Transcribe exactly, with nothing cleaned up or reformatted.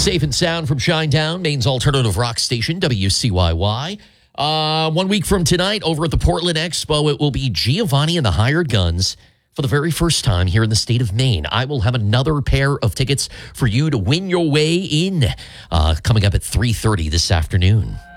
Safe and sound from Shinedown, Maine's alternative rock station, W C Y Y. Uh, one week from tonight, over at the Portland Expo, it will be Giovanni and the Hired Guns for the very first time here in the state of Maine. I will have another pair of tickets for you to win your way in uh, coming up at three thirty this afternoon.